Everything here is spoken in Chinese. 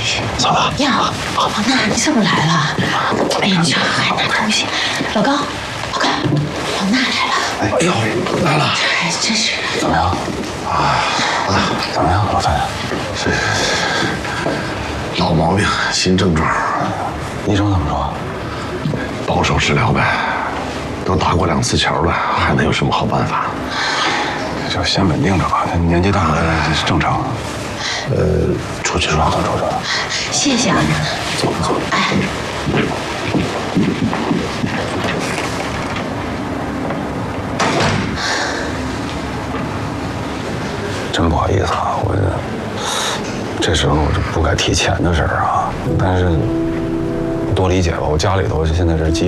嫂子呀，王娜，你怎么来了？哎呀，你这还拿东西。老高，王娜来了。 哎呦，来了！ 哎，真是。 怎么样？怎么样，老范？是老毛病，新症状。医生怎么说？保守治疗呗。都打过2次桥了，还能有什么好办法？就先稳定着吧，他年纪大了，这是正常。出去说，走。 谢谢啊， 走。 哎。 真不好意思啊，我这时候我就不该提钱的事儿啊，但是多理解吧，我家里头现在这急。